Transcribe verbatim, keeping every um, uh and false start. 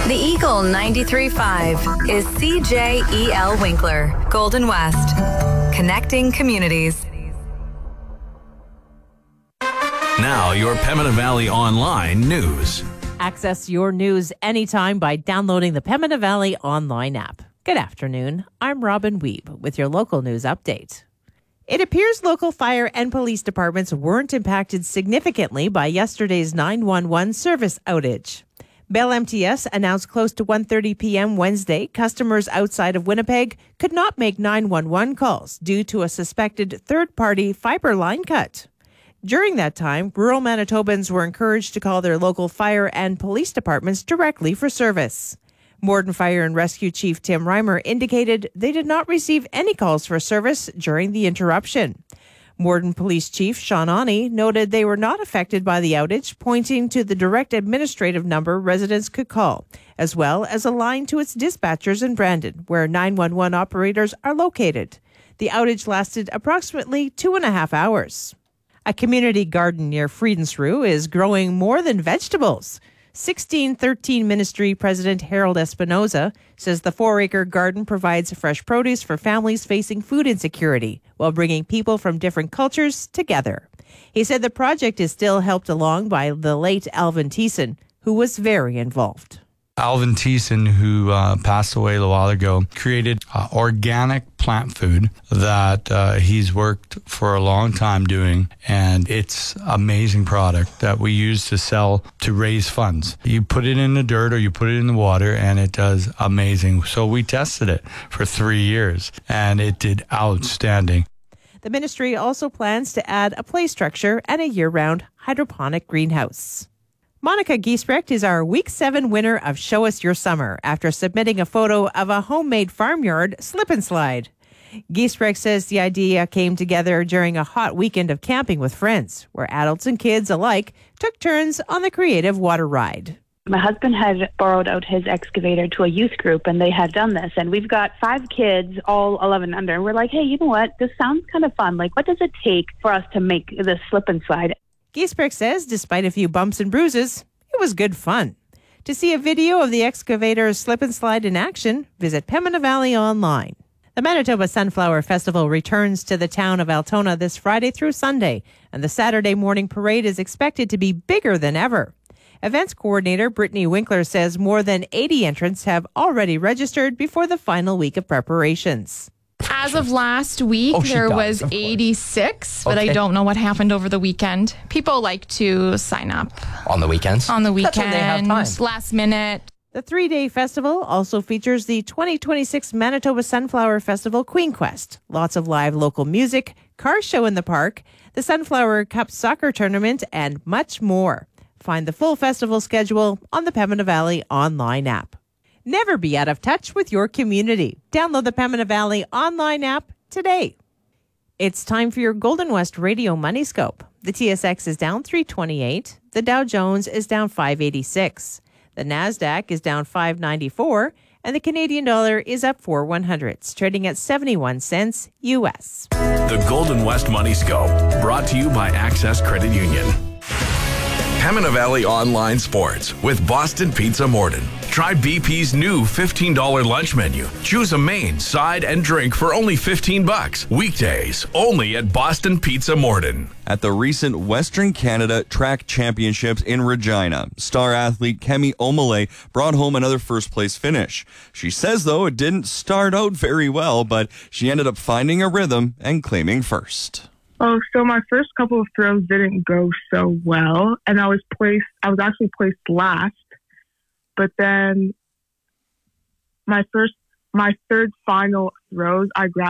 The Eagle ninety-three point five is C J E L Winkler, Golden West. Connecting communities. Now, your Pembina Valley Online news. Access your news anytime by downloading the Pembina Valley Online app. Good afternoon. I'm Robin Weeb with your local news update. It appears local fire and police departments weren't impacted significantly by yesterday's nine one one service outage. Bell M T S announced close to one thirty p.m. Wednesday, customers outside of Winnipeg could not make nine one one calls due to a suspected third-party fiber line cut. During that time, rural Manitobans were encouraged to call their local fire and police departments directly for service. Morden Fire and Rescue Chief Tim Reimer indicated they did not receive any calls for service during the interruption. Morden Police Chief Sean Awney noted they were not affected by the outage, pointing to the direct administrative number residents could call, as well as a line to its dispatchers in Brandon, where nine one one operators are located. The outage lasted approximately two and a half hours. A community garden near Friedensrue is growing more than vegetables. sixteen thirteen Ministry President Harold Espinoza says the four-acre garden provides fresh produce for families facing food insecurity while bringing people from different cultures together. He said the project is still helped along by the late Alvin Thiessen, who was very involved. Alvin Thiessen, who uh, passed away a while ago, created uh, organic plant food that uh, he's worked for a long time doing, and it's amazing product that we use to sell to raise funds. You put it in the dirt or you put it in the water, and it does amazing. So we tested it for three years, and it did outstanding. The ministry also plans to add a play structure and a year-round hydroponic greenhouse. Monica Giesbrecht is our Week seven winner of Show Us Your Summer after submitting a photo of a homemade farmyard slip and slide. Giesbrecht says the idea came together during a hot weekend of camping with friends, where adults and kids alike took turns on the creative water ride. My husband had borrowed out his excavator to a youth group, and they had done this. And we've got five kids, all eleven under. And we're like, hey, you know what? This sounds kind of fun. Like, what does it take for us to make this slip and slide? Giesbrecht says, despite a few bumps and bruises, it was good fun. To see a video of the excavator's slip and slide in action, visit Pembina Valley Online. The Manitoba Sunflower Festival returns to the town of Altona this Friday through Sunday, and the Saturday morning parade is expected to be bigger than ever. Events coordinator Brittany Winkler says more than eighty entrants have already registered before the final week of preparations. As of last week, oh, there does, was eighty-six, but okay. I don't know what happened over the weekend. People like to sign up. On the weekends? On the weekend. That's when they have time. Last minute. The three-day festival also features the twenty twenty-six Manitoba Sunflower Festival Queen Quest. Lots of live local music, car show in the park, the Sunflower Cup soccer tournament, and much more. Find the full festival schedule on the Pembina Valley Online app. Never be out of touch with your community. Download the Pembina Valley Online app today. It's time for your Golden West Radio Money Scope. The T S X is down three twenty-eight. The Dow Jones is down five eighty-six. The NASDAQ is down five ninety-four. And the Canadian dollar is up four one hundredths, trading at seventy-one cents U S. The Golden West Money Scope, brought to you by Access Credit Union. Pembina Valley Online Sports with Boston Pizza Morden. Try B P's new fifteen dollars lunch menu. Choose a main, side, and drink for only fifteen bucks. Weekdays, only at Boston Pizza Morden. At the recent Western Canada Track Championships in Regina, star athlete Kemi Omole brought home another first-place finish. She says, though, it didn't start out very well, but she ended up finding a rhythm and claiming first. Oh, so my first couple of throws didn't go so well, and I was placed, I was actually placed last, but then my first, my third final throws, I grabbed